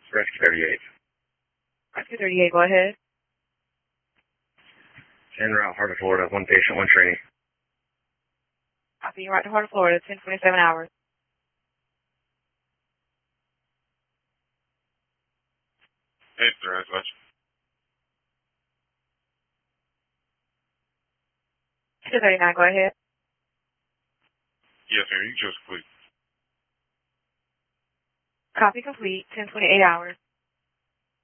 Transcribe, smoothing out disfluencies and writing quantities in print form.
Rescue 38. Rescue 38, go ahead. En route, Heart of Florida, 1 patient, 1 trainee. Copy, right to Heart of Florida, 10:27 hours. Hey, sir, that's much. 239, go ahead. Yes, sir, you just click. Copy complete, 10:28 hours.